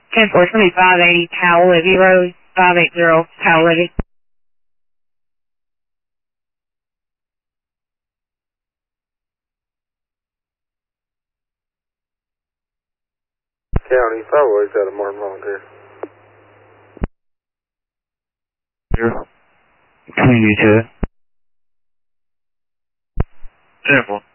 10-4, it's going to be 580 Powell Levy Road, 580 Powell Levy. County, 508's out of Martin Volunteer. Community to it. 10-4.